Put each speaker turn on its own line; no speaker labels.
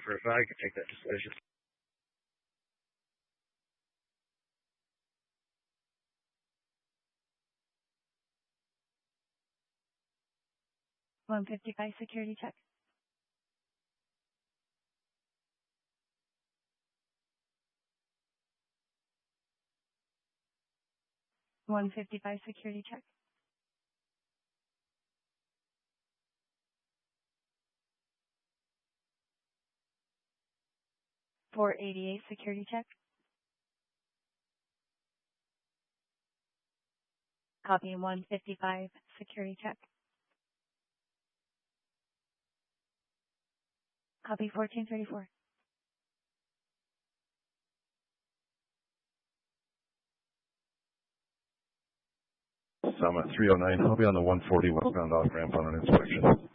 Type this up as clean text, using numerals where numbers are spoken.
For a fag, I take that just delicious.
$155 security check. $155 security check. $488 security check. Copy 155 security check. Copy 1434.
Summit 309. I'll be on the 140 westbound off ramp on an inspection.